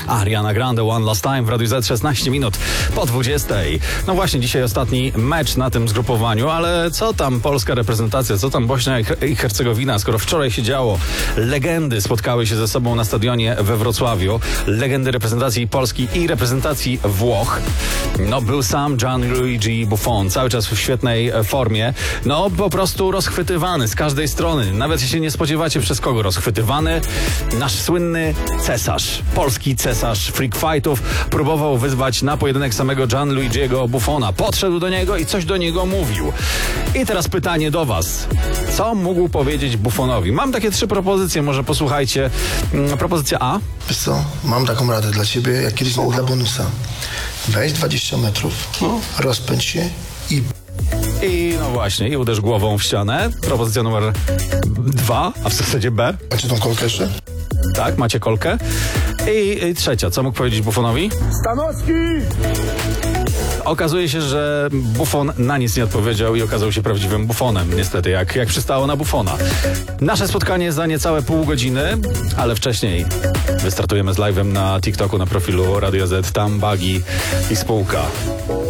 Ariana Grande, One Last Time w Radiu Z, 16 minut po 20. No właśnie, dzisiaj ostatni mecz na tym zgrupowaniu, ale co tam polska reprezentacja, co tam Bośnia i Hercegowina, skoro wczoraj się działo. Legendy spotkały się ze sobą na stadionie we Wrocławiu. Legendy reprezentacji Polski i reprezentacji Włoch. No był sam Gianluigi Buffon, cały czas w świetnej formie. No po prostu rozchwytywany z każdej strony. Nawet się nie spodziewacie przez kogo rozchwytywany. Nasz słynny cesarz, polski cesarz freak fightów próbował wyzwać na pojedynek samego Gianluigiego Buffona. Podszedł do niego i coś do niego mówił. I teraz pytanie do was. Co mógł powiedzieć Buffonowi? Mam takie 3 propozycje, może posłuchajcie. Propozycja A. Wiesz co, mam taką radę dla ciebie, jak kiedyś dla bonusa. Weź 20 metrów, rozpędź się i no właśnie, i uderz głową w ścianę. Propozycja numer 2, a w zasadzie B. macie tą kolkę jeszcze? Tak, macie kolkę. I trzecia, co mógł powiedzieć Buffonowi? Stanowski! Okazuje się, że Buffon na nic nie odpowiedział i okazał się prawdziwym Buffonem, niestety, jak przystało na Buffona. Nasze spotkanie za niecałe pół godziny, ale wcześniej wystartujemy z live'em na TikToku, na profilu Radio Z, tam Bagi i spółka.